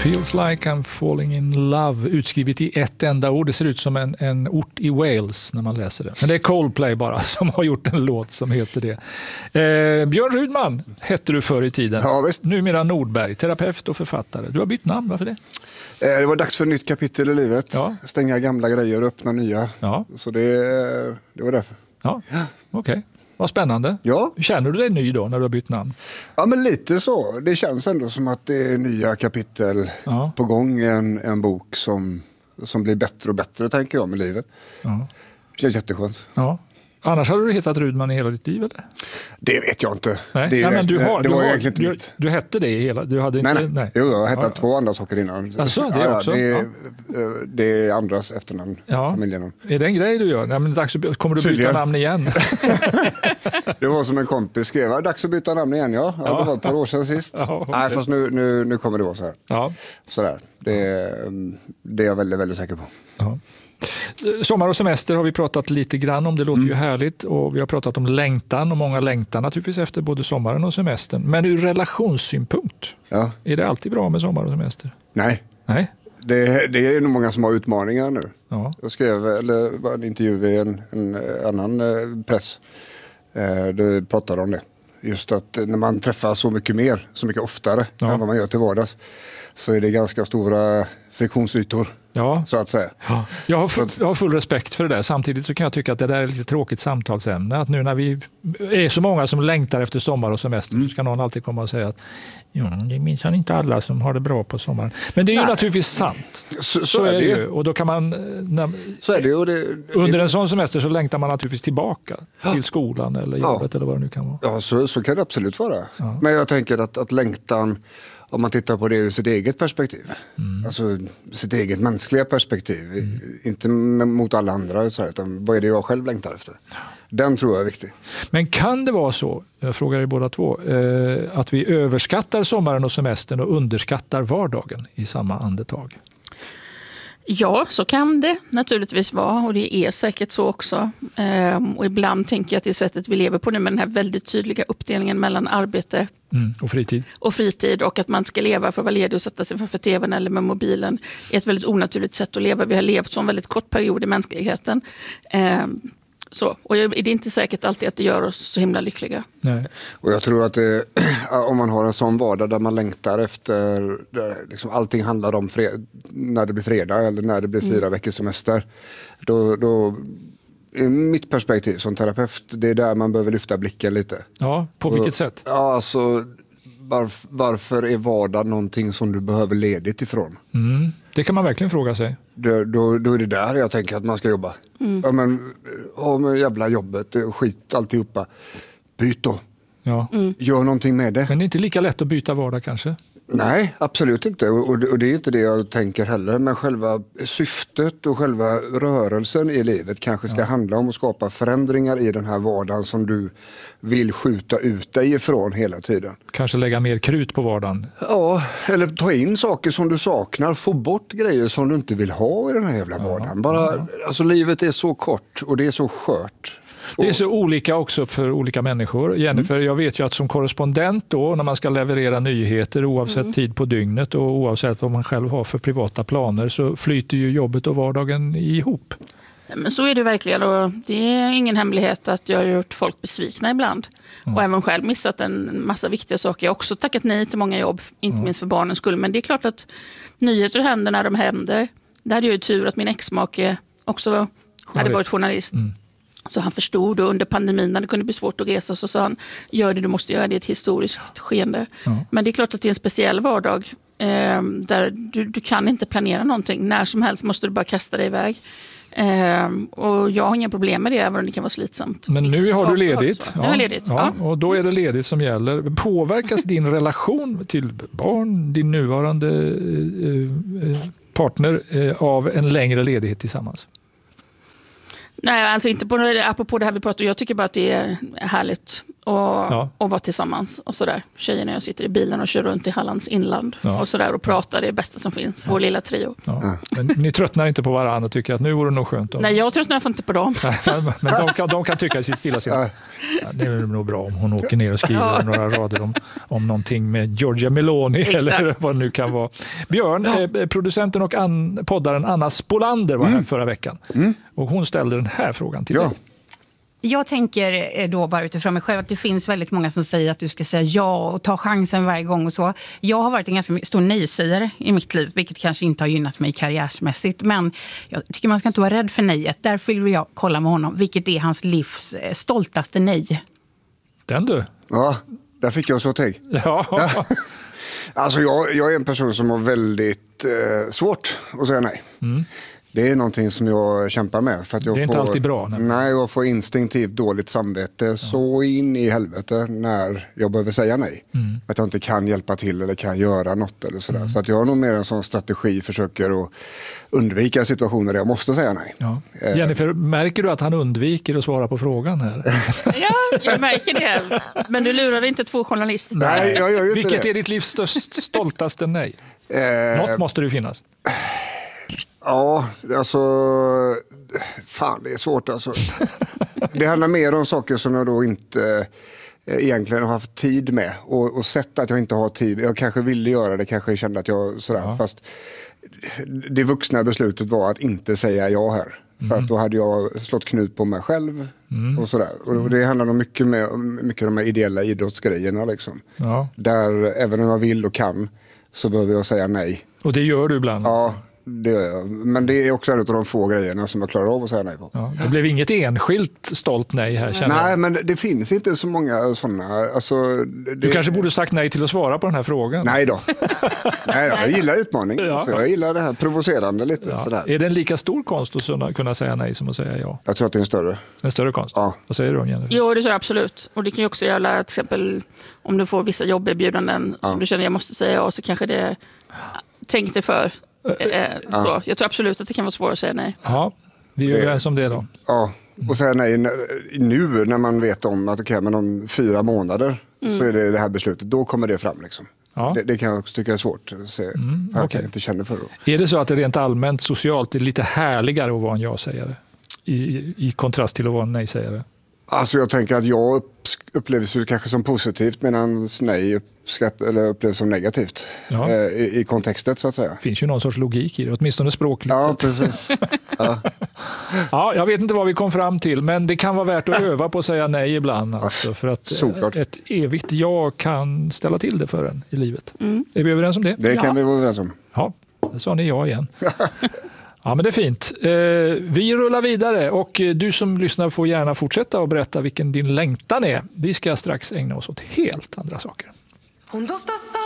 Feels like I'm falling in love, utskrivet i ett enda ord. Det ser ut som en ort i Wales när man läser det. Men det är Coldplay bara som har gjort en låt som heter det. Björn Rudman hette du förr i tiden. Ja, visst. Numera Nordberg, terapeut och författare. Du har bytt namn, varför det? Det var dags för ett nytt kapitel i livet. Ja. Stänga gamla grejer och öppna nya. Ja. Så det var därför. Ja, okej. Vad spännande. Ja. Känner du dig ny då när du har bytt namn? Ja, men lite så. Det känns ändå som att det är nya kapitel på gång. En bok som blir bättre och bättre, tänker jag, med livet. Ja. Det känns jätteskönt. Ja. Annars hade du hetat Rudman i hela ditt liv, eller? Det vet jag inte. Nej, det men det var egentligen inte mitt. Du hette det i hela... Du hade inte, nej. Jo, jag hette två andra saker innan. Alltså, det också? Det är andras efternamn. Familjen. Är det en grej du gör? Nej, men dags att, kommer du byta namn igen? Det var som en kompis skrev. Dags att byta namn igen, ja. Det var ett par år sedan sist. Nej, fast nu kommer det vara så här. Ja. Sådär. Det är jag väldigt, väldigt säker på. Ja. Sommar och semester har vi pratat lite grann om. Det låter ju härligt, och vi har pratat om längtan, och många längtar naturligtvis efter både sommaren och semestern. Men ur relationssynpunkt, är det alltid bra med sommar och semester? Nej. Det är nog många som har utmaningar nu. Ja. Jag skrev en intervju i en annan press. Du pratade om det. Just att när man träffar så mycket oftare än vad man gör till vardags, så är det ganska stora friktionsytor. Så att säga. Ja. Jag har full respekt för det där. Samtidigt så kan jag tycka att det där är lite tråkigt samtalsämne. Att nu när vi är så många som längtar efter sommar och semester, så ska någon alltid komma och säga att det minns han inte alla som har det bra på sommaren. Men det är ju naturligtvis sant. Så är det ju. Och då kan man... Så är det, och under en sån semester så längtar man naturligtvis tillbaka till skolan eller jobbet eller vad det nu kan vara. Ja, så kan det absolut vara. Ja. Men jag tänker att längtan, om man tittar på det ur sitt eget perspektiv, alltså sitt eget mänskliga perspektiv, inte mot alla andra, utan vad är det jag själv längtar efter? Den tror jag är viktig. Men kan det vara så, jag frågar er båda två, att vi överskattar sommaren och semestern och underskattar vardagen i samma andetag? Ja, så kan det naturligtvis vara, och det är säkert så också. Och ibland tänker jag att det är sättet vi lever på nu, med den här väldigt tydliga uppdelningen mellan arbete och fritid, och att man ska leva för att vara ledig och sätta sig framför tvn eller med mobilen, är ett väldigt onaturligt sätt att leva. Vi har levt så en väldigt kort period i mänskligheten. Och det är inte säkert alltid att det gör oss så himla lyckliga. Nej. Och jag tror att om man har en sån vardag där man längtar efter, liksom allting handlar om när det blir fredag eller när det blir 4 veckors semester, då i mitt perspektiv som terapeut, det är där man behöver lyfta blicken lite. Ja, på vilket sätt? Ja, alltså varför är vardag någonting som du behöver ledigt ifrån? Det kan man verkligen fråga sig. Då är det där jag tänker att man ska jobba. Ja, men jävla jobbet, skit alltihopa. Byt då. Ja. Gör någonting med det. Men det är inte lika lätt att byta vardag kanske? Nej, absolut inte. Och det är inte det jag tänker heller. Men själva syftet och själva rörelsen i livet kanske ska handla om att skapa förändringar i den här vardagen som du vill skjuta ut dig ifrån hela tiden. Kanske lägga mer krut på vardagen. Ja, eller ta in saker som du saknar. Få bort grejer som du inte vill ha i den här jävla vardagen. Alltså livet är så kort och det är så skört. Det är så olika också för olika människor. Jennifer, jag vet ju att som korrespondent då, när man ska leverera nyheter oavsett tid på dygnet och oavsett vad man själv har för privata planer, så flyter ju jobbet och vardagen ihop. Men så är det verkligen, och det är ingen hemlighet att jag har gjort folk besvikna ibland. Och även själv missat en massa viktiga saker. Jag har också tackat nej till många jobb, inte minst för barnens skull. Men det är klart att nyheter händer när de händer. Det hade ju tur att min exmake också hade varit journalist. Så han förstod, och under pandemin när det kunde bli svårt att resa, så sa han, gör det, du måste göra det i ett historiskt skeende. Men det är klart att det är en speciell vardag där du kan inte planera någonting. När som helst måste du bara kasta dig iväg. Och jag har inga problem med det, även om det kan vara slitsamt. Men nu har du ledigt. Nu är jag ledigt. Ja. Och då är det ledigt som gäller. Påverkas din relation till barn, din nuvarande partner, av en längre ledighet tillsammans? Nej, alltså inte apropå det här vi pratar om. Jag tycker bara att det är härligt att vara tillsammans och sådär. Tjejerna och jag sitter i bilen och kör runt i Hallands inland och sådär och pratar. Det är det bästa som finns, vår lilla trio. Ja. Men ni tröttnar inte på varandra och tycker att nu vore det nog skönt. Nej, jag tröttnar inte på dem. Men de kan tycka i sitt stillasinnande. Det är nog bra om hon åker ner och skriver några rader om någonting med Giorgia Meloni eller vad det nu kan vara. Björn, producenten och poddaren Anna Spolander var här förra veckan. Och hon ställde den här frågan till dig. Jag tänker då bara utifrån mig själv att det finns väldigt många som säger att du ska säga ja och ta chansen varje gång och så. Jag har varit en ganska stor nej-sägare i mitt liv, vilket kanske inte har gynnat mig karriärsmässigt. Men jag tycker man ska inte vara rädd för nejet. Därför vill jag kolla med honom, vilket är hans livs stoltaste nej. Den du? Ja, där fick jag så tänk. Ja. Alltså jag är en person som har väldigt svårt att säga nej. Det är någonting som jag kämpar med. För att jag det är inte alltid bra. Nej, jag får instinktivt dåligt samvete så in i helvete när jag behöver säga nej. Att jag inte kan hjälpa till eller kan göra något eller sådär. Så att jag har nog mer en sån strategi, försöker att undvika situationer där jag måste säga nej. Ja. Jennifer, märker du att han undviker att svara på frågan här? Ja, jag märker det. Men du lurar inte 2 journalister. Nej, jag gör ju inte Vilket det. är ditt livs stoltaste nej? Något måste det finnas. Ja, alltså fan det är svårt alltså. Det handlar mer om saker som jag då inte egentligen har haft tid med och sett att jag inte har tid. Jag kanske ville göra det, kanske kände att jag sådär, fast det vuxna beslutet var att inte säga ja här. För att då hade jag slått knut på mig själv och sådär. Och det handlar nog mycket om de här ideella idrottsgrejerna liksom. Ja. Där även om jag vill och kan så behöver jag säga nej. Och det gör du ibland? Ja. Alltså. Det gör jag. Men det är också en av de få grejerna som jag klarar av att säga nej på. Ja, det blev inget enskilt stolt nej här, känner jag. Nej, men det finns inte så många sådana. Alltså, du kanske borde sagt nej till att svara på den här frågan. Nej då. Nej då, jag gillar utmaning. Ja. Jag gillar det här provocerande lite. Ja. Sådär. Är det en lika stor konst att kunna säga nej som att säga ja? Jag tror att det är en större. En större konst? Ja. Vad säger du om Jennifer? Jo, det tror jag absolut. Och det kan ju också gälla till exempel om du får vissa jobberbjudanden som du känner jag måste säga ja, så kanske det tänk dig för. Så. Jag tror absolut att det kan vara svårt att säga nej. Ja, vi är överens om det då. Ja, och säga nej nu när man vet om att men om 4 månader så är det här beslutet. Då kommer det fram liksom. Ja. Det kan jag också tycka är svårt att se. Jag kan inte känna för det. Är det så att det rent allmänt socialt är lite härligare att vara en ja-sägare? I kontrast till att vara en nej-sägare? Alltså jag tänker att jag upplevs ju kanske som positivt medan nej upplevs som negativt i kontextet så att säga. Det finns ju någon sorts logik i det, åtminstone språkligt. Ja, precis. Ja, jag vet inte vad vi kom fram till, men det kan vara värt att öva på att säga nej ibland. Alltså, för att ett evigt ja kan ställa till det för en i livet. Är vi överens om det? Det kan vi vara överens om. Ja, det sa ni ja igen. Ja, men det är fint. Vi rullar vidare och du som lyssnar får gärna fortsätta och berätta vilken din längtan är. Vi ska strax ägna oss åt helt andra saker.